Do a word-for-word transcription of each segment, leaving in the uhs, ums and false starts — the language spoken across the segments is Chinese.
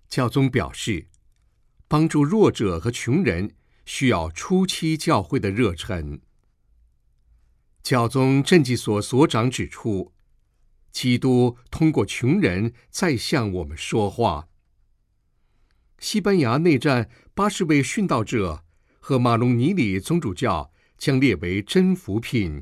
教宗表示，帮助弱者和穷人需要初期教会的热忱。教宗政绩所所长指出，基督通过穷人在向我们说话。西班牙内战八十位殉道者和马龙尼里宗主教将列为真福品。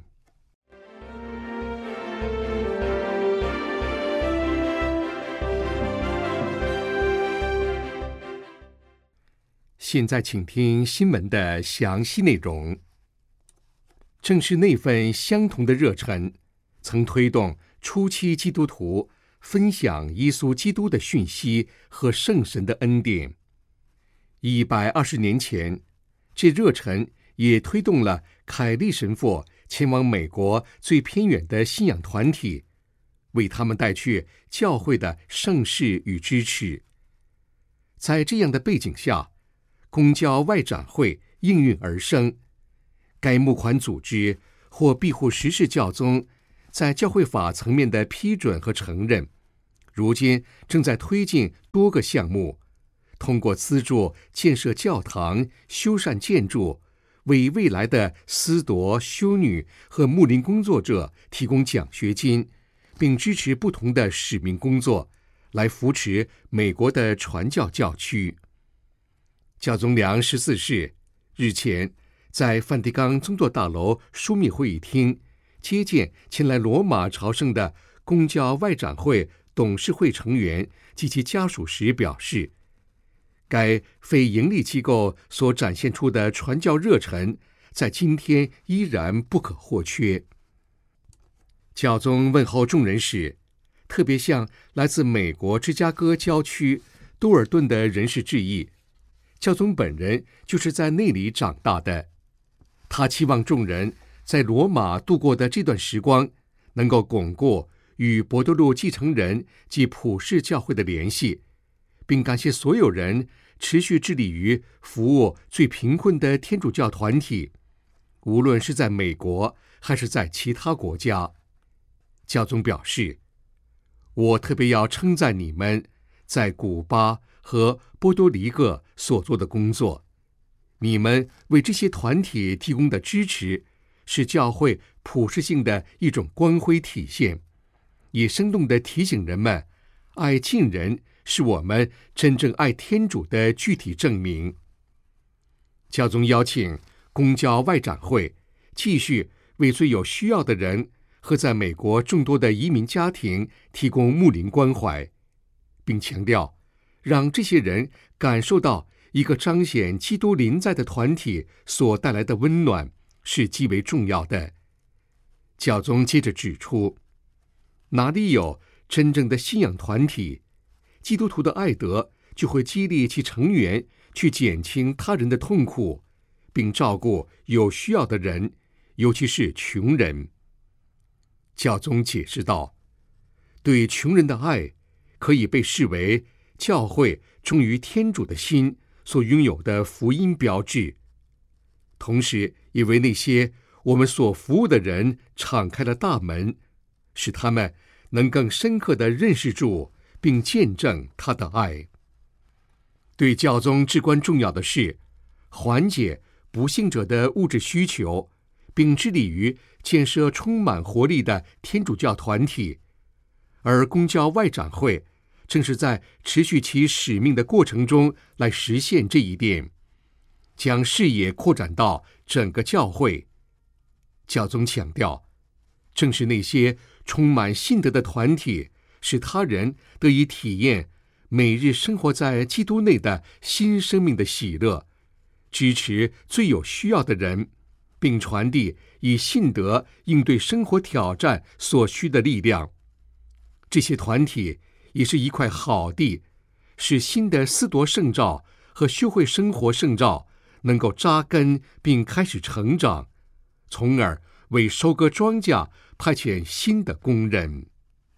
现在请听新闻的详细内容。正是那份相同的热忱，曾推动初期基督徒分享耶稣基督的讯息和圣神的恩典。一百二十年前，这热忱也推动了凯利神父前往美国最偏远的信仰团体，为他们带去教会的圣事与支持。在这样的背景下，公教外展会应运而生。该募款组织或庇护十世教宗在教会法层面的批准和承认，如今正在推进多个项目，通过资助建设教堂、修缮建筑，为未来的司铎、修女和牧灵工作者提供奖学金，并支持不同的使命工作，来扶持美国的传教教区。教宗良十四世日前在梵蒂冈宗座大楼枢密会议厅接见前来罗马朝圣的公教外展会董事会成员及其家属时表示，该非营利机构所展现出的传教热忱在今天依然不可或缺。教宗问候众人时，特别向来自美国芝加哥郊区多尔顿的人士致意。教宗本人就是在那里长大的，他期望众人在罗马度过的这段时光能够巩固与伯多禄继承人及普世教会的联系，并感谢所有人持续致力于服务最贫困的天主教团体，无论是在美国还是在其他国家。教宗表示，我特别要称赞你们在古巴和波多黎各所做的工作，你们为这些团体提供的支持，是教会普世性的一种光辉体现，也生动地提醒人们，爱近人是我们真正爱天主的具体证明。教宗邀请公教外展会继续为最有需要的人和在美国众多的移民家庭提供牧灵关怀，并强调让这些人感受到一个彰显基督临在的团体所带来的温暖是极为重要的。教宗接着指出，哪里有真正的信仰团体，基督徒的爱德就会激励其成员去减轻他人的痛苦，并照顾有需要的人，尤其是穷人。教宗解释道，对穷人的爱可以被视为教会忠于天主的心所拥有的福音标志，同时也为那些我们所服务的人敞开了大门，使他们能更深刻地认识主并见证他的爱。对教宗至关重要的是缓解不幸者的物质需求，并致力于建设充满活力的天主教团体，而公教外展会正是在持续其使命的过程中来实现这一点，将视野扩展到整个教会。教宗强调，正是那些充满信德的团体，使他人得以体验每日生活在基督内的新生命的喜乐，支持最有需要的人，并传递以信德应对生活挑战所需的力量。这些团体也是一块好地，使新的司铎圣召和修会生活圣召能够扎根并开始成长，从而为收割庄稼派遣新的工人。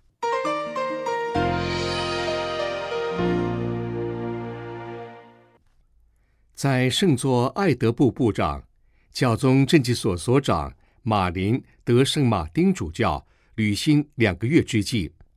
在圣座爱德部部长、教宗政绩所所长马林·德圣马丁主教履新两个月之际，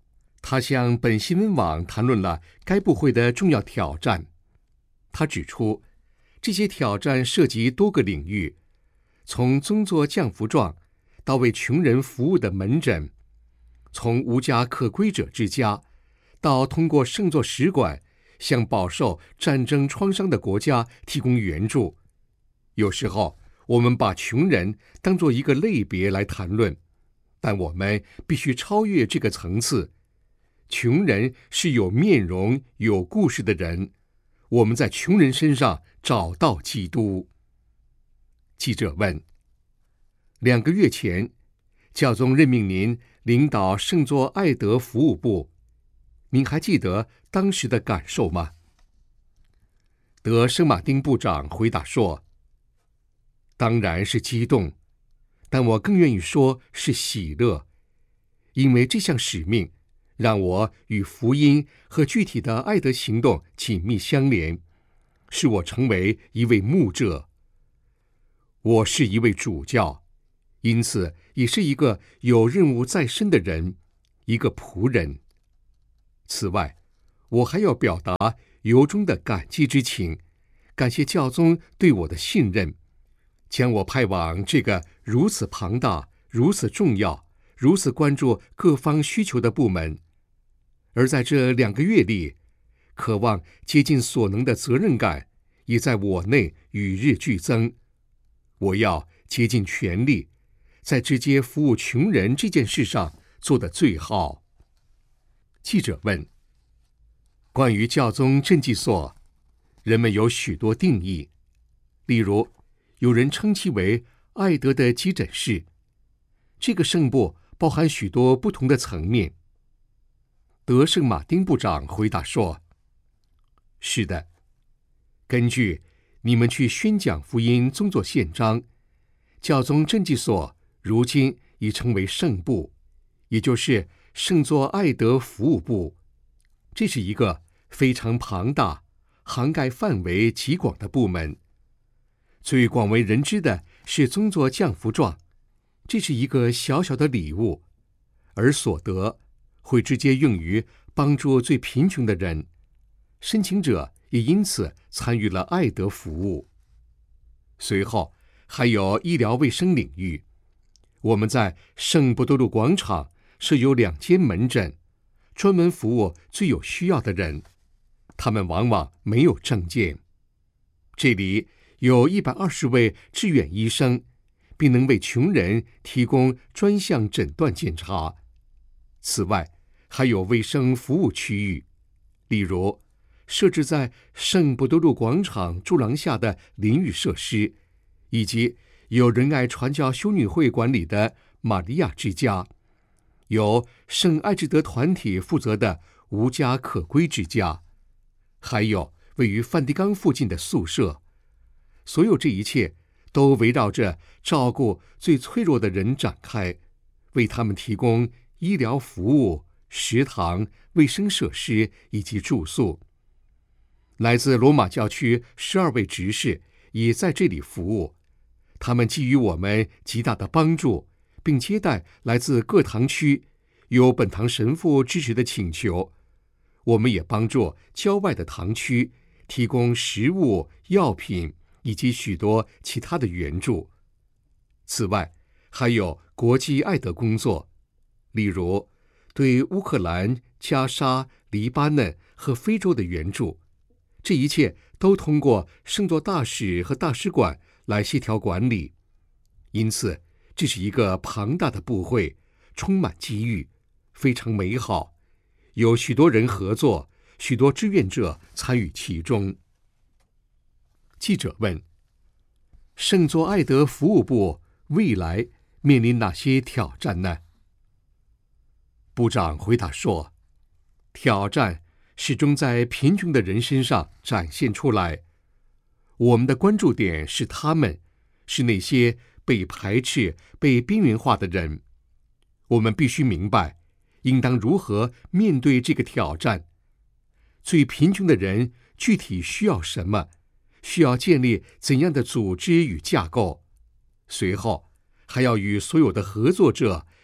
他向本新闻网谈论了该部会的重要挑战。他指出，这些挑战涉及多个领域，从宗座降服状到为穷人服务的门诊，从无家可归者之家到通过圣座使馆向饱受战争创伤的国家提供援助。有时候我们把穷人当作一个类别来谈论，但我们必须超越这个层次。穷人是有面容、有故事的人，我们在穷人身上找到基督。记者问：两个月前，教宗任命您领导圣座爱德服务部，您还记得当时的感受吗？德圣马丁部长回答说：当然是激动，但我更愿意说是喜乐，因为这项使命让我与福音和具体的爱德行动紧密相连，使我成为一位牧者。我是一位主教，因此也是一个有任务在身的人，一个仆人。此外，我还要表达由衷的感激之情，感谢教宗对我的信任，将我派往这个如此庞大、如此重要、如此关注各方需求的部门。而在这两个月里，渴望竭尽所能的责任感也在我内与日俱增。我要竭尽全力，在直接服务穷人这件事上做得最好。记者问：关于教宗赈济所，人们有许多定义，例如有人称其为爱德的急诊室。这个圣部包含许多不同的层面。德圣马丁部长回答说：是的，根据你们去宣讲福音宗座宪章，教宗赈济所如今已成为圣部，也就是圣座爱德服务部。这是一个非常庞大、涵盖范围极广的部门。最广为人知的是宗座降服状，这是一个小小的礼物，而所得会直接用于帮助最贫穷的人，申请者也因此参与了爱德服务。随后还有医疗卫生领域，我们在圣伯多禄广场设有两间门诊，专门服务最有需要的人，他们往往没有证件。这里有一百二十位志愿医生，并能为穷人提供专项诊断检查。此外，还有卫生服务区域，例如设置在圣伯多禄广场柱廊下的淋浴设施，以及由仁爱传教修女会管理的玛利亚之家，由圣爱智德团体负责的无家可归之家，还有位于梵蒂冈附近的宿舍。所有这一切都围绕着照顾最脆弱的人展开，为他们提供医疗服务、食堂、卫生设施以及住宿。来自罗马教区十二位执事也在这里服务，他们给予我们极大的帮助，并接待来自各堂区由本堂神父支持的请求。我们也帮助郊外的堂区提供食物、药品以及许多其他的援助。此外，还有国际爱德工作，例如对乌克兰、加沙、黎巴嫩和非洲的援助。这一切都通过圣座大使和大使馆来协调管理。因此，这是一个庞大的部会，充满机遇，非常美好，有许多人合作，许多志愿者参与其中。记者问：圣座爱德服务部未来面临哪些挑战呢？部长回答说：挑战始终在贫穷的人身上展现出来。我们的关注点是他们，是那些被排斥、被边缘化的人。我们必须明白，应当如何面对这个挑战。最贫穷的人具体需要什么？需要建立怎样的组织与架构？随后，还要与所有的合作者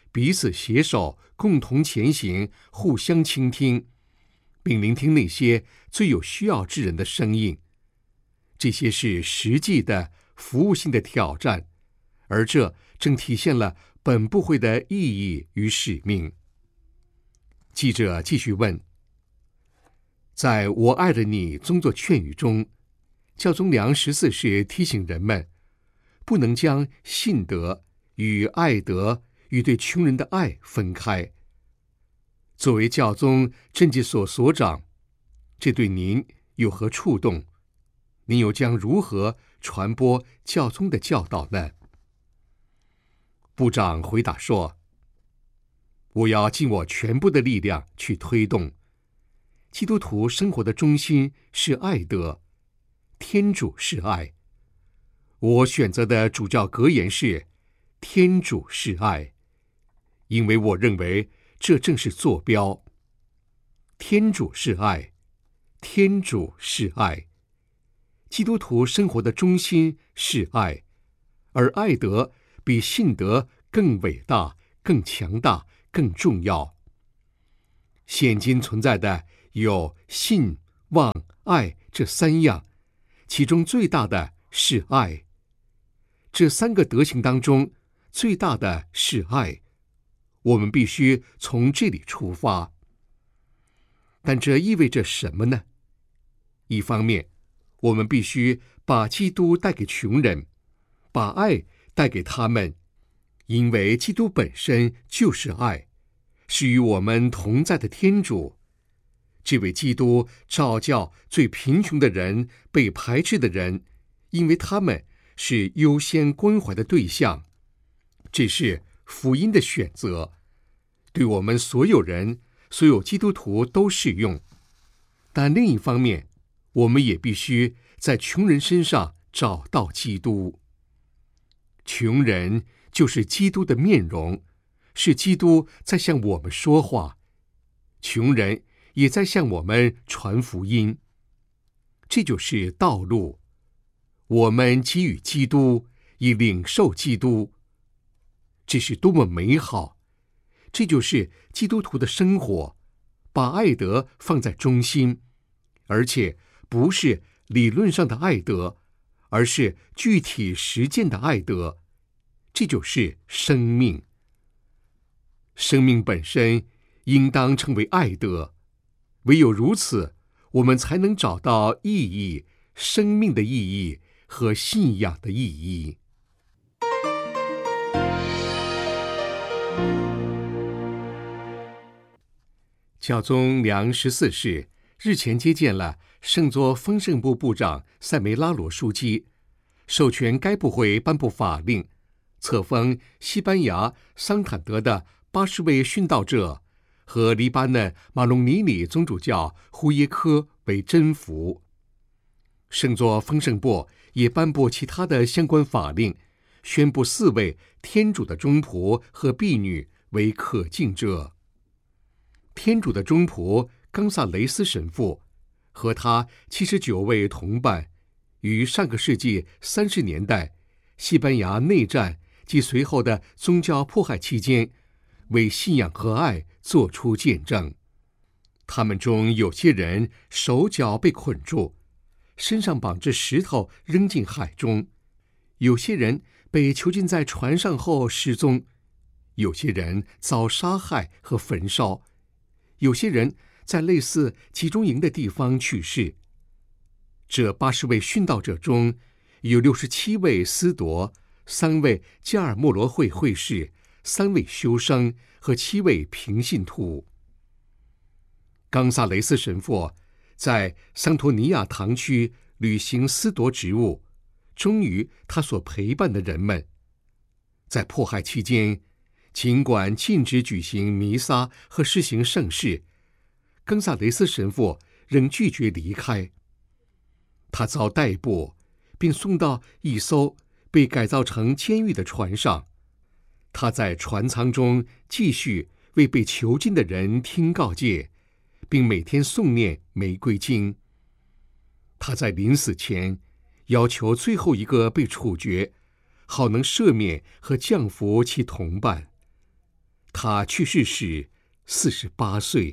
彼此携手，共同前行，互相倾听，并聆听那些最有需要之人的声音。这些是实际的服务性的挑战，而这正体现了本部会的意义与使命。记者继续问：在我爱的你宗座劝语中，教宗良十四世提醒人们，不能将信德与爱德与对穷人的爱分开。作为教宗政绩所所长，这对您有何触动？您又将如何传播教宗的教导呢？部长回答说：我要尽我全部的力量去推动。基督徒生活的中心是爱德，天主是爱。我选择的主教格言是天主是爱，因为我认为这正是坐标。天主是爱，天主是爱。基督徒生活的中心是爱，而爱德比信德更伟大、更强大、更重要。现今存在的有信、望、爱这三样，其中最大的是爱。这三个德行当中，最大的是爱。我们必须从这里出发。但这意味着什么呢？一方面，我们必须把基督带给穷人，把爱带给他们，因为基督本身就是爱，是与我们同在的天主。这位基督照教最贫穷的人、被排斥的人，因为他们是优先关怀的对象。这是福音的选择，对我们所有人、所有基督徒都适用。但另一方面，我们也必须在穷人身上找到基督。穷人就是基督的面容，是基督在向我们说话，穷人也在向我们传福音。这就是道路。我们给予基督，以领受基督。这是多么美好！这就是基督徒的生活，把爱德放在中心，而且不是理论上的爱德，而是具体实践的爱德。这就是生命。生命本身应当成为爱德，唯有如此，我们才能找到意义、生命的意义和信仰的意义。教宗良十四世日前接见了圣座丰盛部部长塞梅拉罗枢机，授权该部会颁布法令，册封西班牙桑坦德的八十位殉道者和黎巴嫩马龙尼里宗主教胡耶科为真福。圣座丰盛部也颁布其他的相关法令，宣布四位天主的忠仆和婢女为可敬者。天主的忠仆冈萨雷斯神父和他七十九位同伴，于上个世纪三十年代西班牙内战及随后的宗教迫害期间，为信仰和爱做出见证。他们中有些人手脚被捆住，身上绑着石头扔进海中，有些人被囚禁在船上后失踪，有些人遭杀害和焚烧，有些人在类似集中营的地方去世。这八十位殉道者中，有六十七位司铎，三位加尔默罗会会士，三位修生和七位平信徒。冈萨雷斯神父在桑托尼亚堂区履行司铎职务，忠于他所陪伴的人们。在迫害期间，尽管禁止举行弥撒和施行圣事，冈萨雷斯神父仍拒绝离开。他遭逮捕，并送到一艘被改造成监狱的船上。他在船舱中继续为被囚禁的人听告诫，并每天诵念玫瑰经。他在临死前要求最后一个被处决，好能赦免和降服其同伴。 他去世时四十八岁。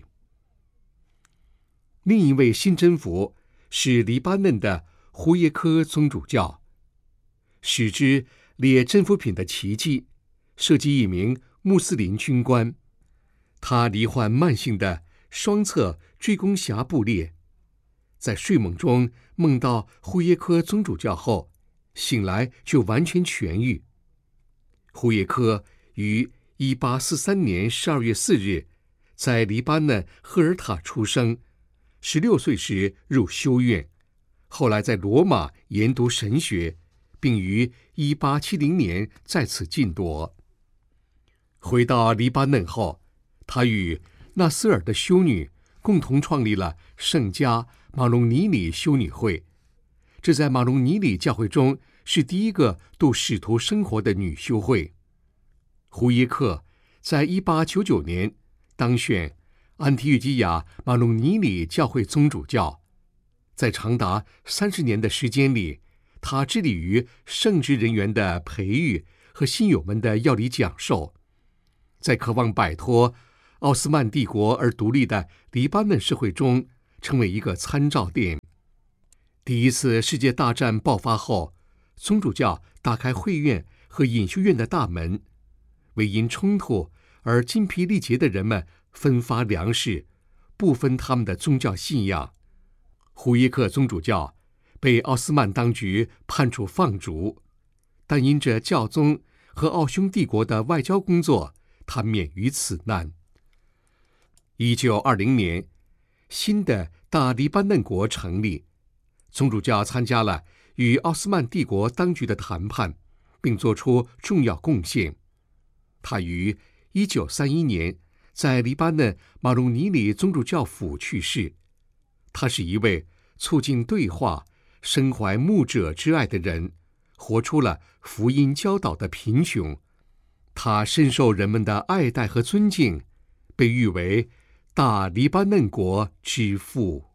另一位新征服是黎巴嫩的胡耶科宗主教，使之列征服品的奇迹，涉及一名穆斯林军官，他罹患慢性的双侧椎弓峡布裂，在睡梦中梦到胡耶科宗主教后，醒来就完全痊愈。胡耶科于一八四三年十二月四日在黎巴嫩赫尔塔出生，十六岁时入修院，后来在罗马研读神学，并于一八七零年在此禁夺。回到黎巴嫩后，他与纳斯尔的修女共同创立了圣家马隆尼里修女会，这在马隆尼里教会中是第一个度使徒生活的女修会。胡耶克在一八九九年当选安提约基亚马隆尼里教会宗主教，在长达三十年的时间里，他致力于圣职人员的培育和信友们的要理讲授，在渴望摆脱奥斯曼帝国而独立的黎巴嫩社会中成为一个参照点。第一次世界大战爆发后，宗主教打开会院和隐修院的大门，为因冲突而精疲力竭的人们分发粮食，不分他们的宗教信仰。胡耶克宗主教被奥斯曼当局判处放逐，但因着教宗和奥匈帝国的外交工作，他免于此难。一九二零年，新的大黎巴嫩国成立，宗主教参加了与奥斯曼帝国当局的谈判，并做出重要贡献。他于一九三一年在黎巴嫩马隆尼里宗主教府去世。他是一位促进对话、深怀牧者之爱的人，活出了福音教导的贫穷。他深受人们的爱戴和尊敬，被誉为大黎巴嫩国之父。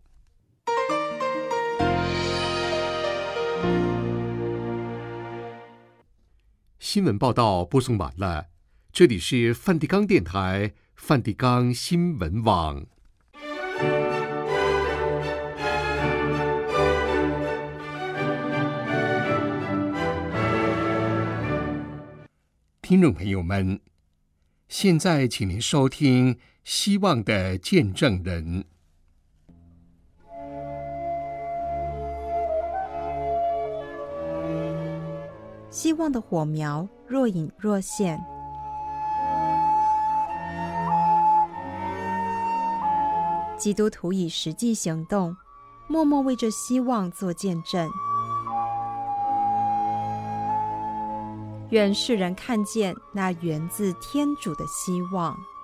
新闻报道播送完了，这里是梵蒂冈电台梵蒂冈新闻网。听众朋友们，现在请您收听《希望的见证人》。 希望的火苗若隐若现，基督徒以实际行动，默默为这希望做见证。愿世人看见那源自天主的希望。